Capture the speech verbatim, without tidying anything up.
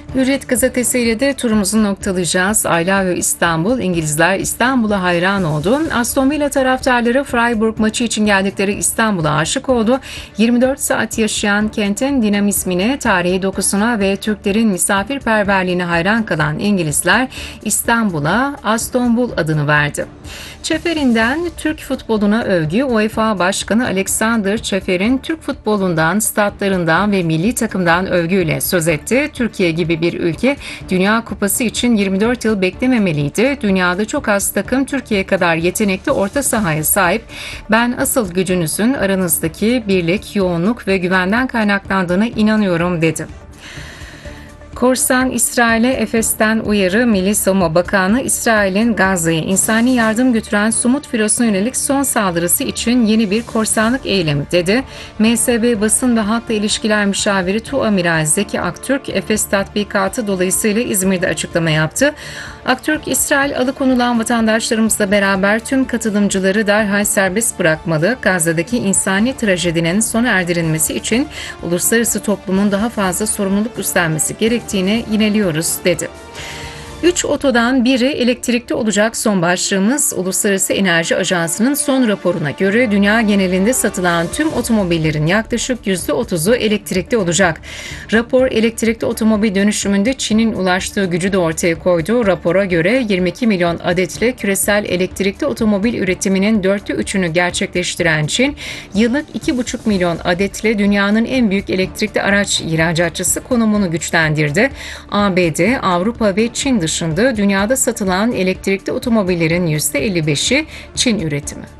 Hürriyet gazetesiyle de turumuzu noktalayacağız. I love you İstanbul, İngilizler İstanbul'a hayran oldu. Aston Villa taraftarları Freiburg maçı için geldikleri İstanbul'a aşık oldu. yirmi dört saat yaşayan kentin dinamizmine, tarihi dokusuna ve Türklerin misafirperverliğine hayran kalan İngilizler İstanbul'a Astonbul adını verdi. Çeferinden Türk futboluna övgü. UEFA Başkanı Alexander Çefer'in Türk futbolundan, statlarından ve milli takımdan övgüyle söz etti. Türkiye gibi bir ülke Dünya Kupası için yirmi dört yıl beklememeliydi. Dünyada çok az takım Türkiye kadar yetenekli orta sahaya sahip. Ben asıl gücünüzün aranızdaki birlik, yoğunluk ve güvenden kaynaklandığına inanıyorum dedi. Korsan İsrail'e Efes'ten uyarı. Milli Savunma Bakanı, İsrail'in Gazze'ye insani yardım götüren Sumut filosuna yönelik son saldırısı için yeni bir korsanlık eylemi dedi. M S B Basın ve Halkla İlişkiler Müşaviri Tuamiral Zeki Aktürk, Efes tatbikatı dolayısıyla İzmir'de açıklama yaptı. Aktürk, İsrail alıkonulan vatandaşlarımızla beraber tüm katılımcıları derhal serbest bırakmalı, Gazze'deki insani trajedinin sona erdirilmesi için uluslararası toplumun daha fazla sorumluluk üstlenmesi gerektiğini yineliyoruz dedi. Üç otodan biri elektrikli olacak son başlığımız. Uluslararası Enerji Ajansı'nın son raporuna göre dünya genelinde satılan tüm otomobillerin yaklaşık yüzde otuzu elektrikli olacak. Rapor elektrikli otomobil dönüşümünde Çin'in ulaştığı gücü de ortaya koydu. Rapora göre yirmi iki milyon adetle küresel elektrikli otomobil üretiminin dörtte üçünü gerçekleştiren Çin, yıllık iki buçuk milyon adetle dünyanın en büyük elektrikli araç ihracatçısı konumunu güçlendirdi. A B D, Avrupa ve Çin dışında dünyada satılan elektrikli otomobillerin yüzde elli beşi Çin üretimi.